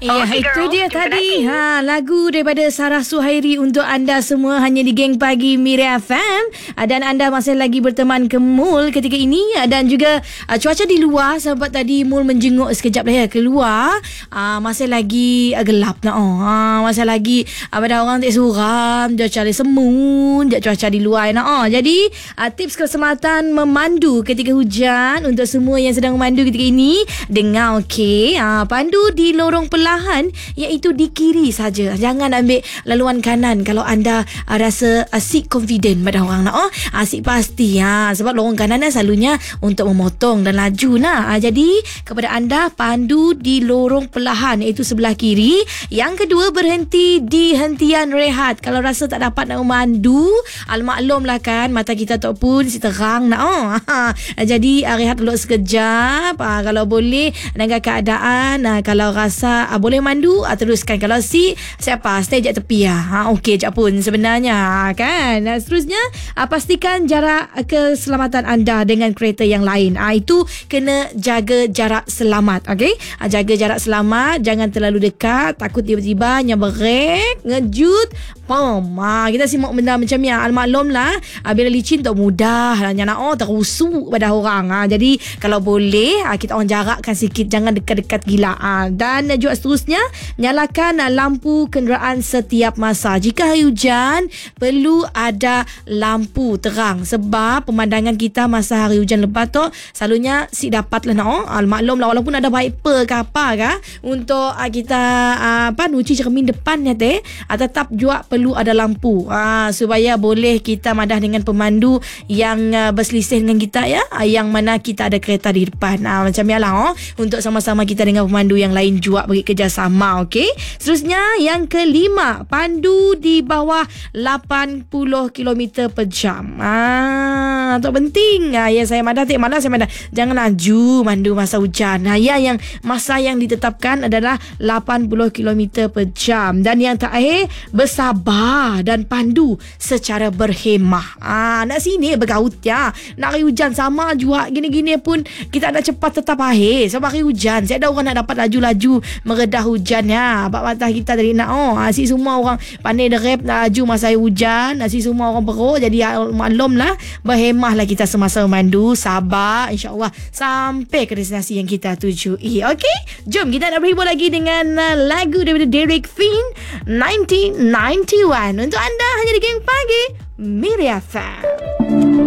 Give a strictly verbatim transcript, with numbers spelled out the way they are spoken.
Ya, okay, itu girl. Dia Jumpa tadi ha, lagu daripada Sarah Suhairi untuk anda semua hanya di Geng Pagi Mira F M. Dan anda masih lagi berteman ke Mul ketika ini. Dan juga uh, cuaca di luar, sahabat tadi Mul menjenguk sekejap lah ya keluar. Uh, masih lagi uh, gelap nak oh. Uh, masih lagi uh, pada orang tak suram, cuaca di semun, cuaca di luar nak oh. Jadi uh, tips keselamatan memandu ketika hujan untuk semua yang sedang memandu ketika ini, dengar okey. Uh, pandu di lorong pelan iaitu di kiri saja. Jangan ambil laluan kanan kalau anda uh, rasa uh, seek confident pada orang nak oh. Uh, seek pasti ha. Sebab lorong kanan dah selalunya untuk memotong dan laju nah. Uh, jadi kepada anda, pandu di lorong perlahan iaitu sebelah kiri. Yang kedua, berhenti di hentian rehat. Kalau rasa tak dapat nak memandu, al-maklumlah kan, mata kita tak pun si terang nak oh. Uh, jadi uh, rehat dulu sekejap. Uh, kalau boleh dengan keadaan uh, kalau rasa uh, boleh mandu, uh, teruskan. Kalau si siapa stay je tepi lah. Ha, okey je pun sebenarnya kan. Uh, seterusnya uh, pastikan jarak uh, keselamatan anda dengan kereta yang lain. Uh, itu kena jaga jarak selamat. Okey, uh, jaga jarak selamat. Jangan terlalu dekat, takut tiba-tiba nyebrek, ngejut, pom. Uh, kita simak benda macam ni. Al-maklum lah, uh, bila licin tak mudah lah nak oh terusuk pada orang. Uh, jadi kalau boleh uh, kita orang jarakkan sikit, jangan dekat-dekat gila. Uh, dan uh, juga seterusnya, nyalakan lampu kenderaan setiap masa. Jika hari hujan, perlu ada lampu terang sebab pemandangan kita masa hari hujan lebat tu selalunya si dapat lah no? Al-maklum lah, walaupun ada wiper ke apa ke untuk uh, kita uh, apa nuci cermin depannya teh, uh, tetap juga perlu ada lampu uh, supaya boleh kita madah dengan pemandu yang uh, berselisih dengan kita ya, uh, yang mana kita ada kereta di depan. Uh, macam ni lah oh, untuk sama-sama kita dengan pemandu yang lain juga bagi kerjasama. Okey. Seterusnya yang kelima, pandu di bawah lapan puluh kilometer per jam. Ah, tu penting. Ah, ya saya madah tak malah saya madah. Jangan laju mandu masa hujan. Ah, ya yang masa yang ditetapkan adalah lapan puluh kilometer per jam. Dan yang terakhir, bersabar dan pandu secara berhemah. Ah, nak sini bergaut ya. Nak hari hujan sama juga gini-gini pun kita nak cepat tetap akhir. Sebab hari hujan, saya ada orang nak dapat laju-laju meredah hujan ya. Abang mata kita tadi nak oh, asyik semua orang pandai derep nak laju masa air hujan, asyik semua orang perut. Jadi maklum lah, berhemahlah kita semasa memandu, sabar, insya-Allah sampai ke destinasi yang kita tuju. Okey, jom kita nak berhibur lagi dengan uh, lagu daripada Derek Finn, nineteen ninety-one untuk anda hanya di Geng Pagi Mira F M.